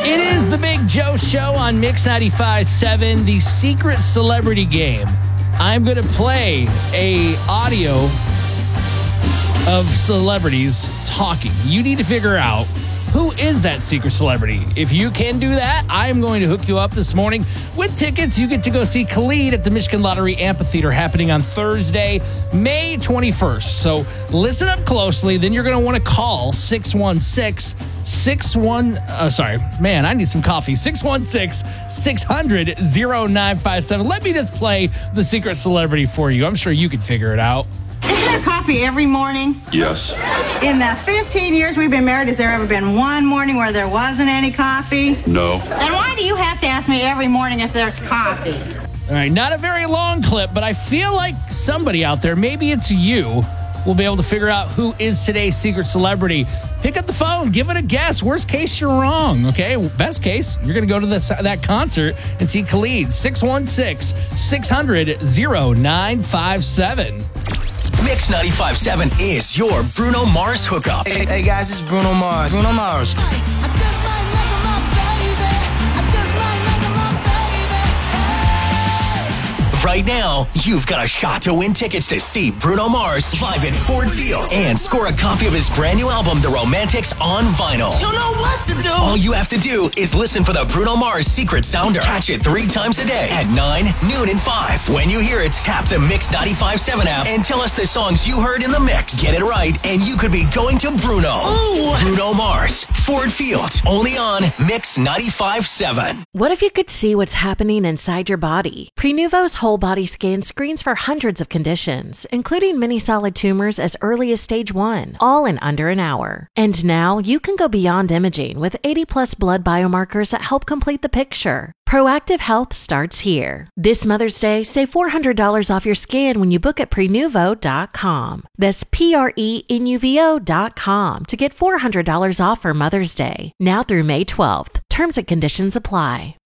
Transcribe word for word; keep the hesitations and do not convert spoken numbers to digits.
It is the Big Joe Show on Mix ninety-five point seven, the secret celebrity game. I'm going to play a audio of celebrities talking. You need to figure out who is that secret celebrity. If you can do that, I'm going to hook you up this morning with tickets. You get to go see Khalid at the Michigan Lottery Amphitheater happening on Thursday, May twenty-first. So listen up closely. Then you're going to want to call six one six, six one, oh, sorry, man, I need some coffee. six one six, six hundred, oh nine five seven. Let me just play the secret celebrity for you. I'm sure you can figure it out. Isn't there coffee every morning? Yes. In the fifteen years we've been married, has there ever been one morning where there wasn't any coffee? No. Then why do you have to ask me every morning if there's coffee? All right, not a very long clip, but I feel like somebody out there, maybe it's you, will be able to figure out who is today's secret celebrity. Pick up the phone, give it a guess. Worst case, you're wrong, okay? Best case, you're going to go to this, that concert and see Khalid. six one six, six hundred, oh nine five seven. Mix ninety-five point seven is your Bruno Mars hookup. Hey, hey guys, it's Bruno Mars. Bruno Mars. Right now, you've got a shot to win tickets to see Bruno Mars live at Ford Field and score a copy of his brand new album, The Romantics, on vinyl. You know what to do. All you have to do is listen for the Bruno Mars Secret Sounder. Catch it three times a day at nine, noon, and five. When you hear it, tap the Mix ninety-five point seven app and tell us the songs you heard in the mix. Get it right, and you could be going to Bruno. Ooh. Bruno Mars, Ford Field, only on Mix ninety-five point seven. What if you could see what's happening inside your body? Prenuvo's whole body scan screens for hundreds of conditions, including many solid tumors as early as stage one, all in under an hour. And now you can go beyond imaging with eighty plus blood biomarkers that help complete the picture. Proactive health starts here. This Mother's Day, save four hundred dollars off your scan when you book at prenuvo dot com. That's P R E N U V O dot com to get four hundred dollars off for Mother's Day. Now through May twelfth. Terms and conditions apply.